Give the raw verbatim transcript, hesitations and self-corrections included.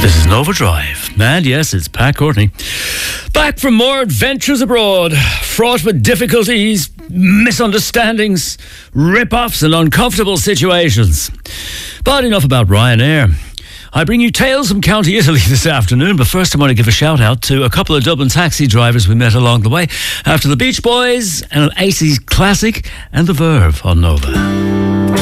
This is Nova Drive. And yes, it's Pat Courtney. Back from more adventures abroad, fraught with difficulties, misunderstandings, rip-offs and uncomfortable situations. But enough about Ryanair. I bring you tales from County Italy this afternoon, but first I want to give a shout out to a couple of Dublin taxi drivers we met along the way after the Beach Boys and an eighties classic and The Verve on Nova.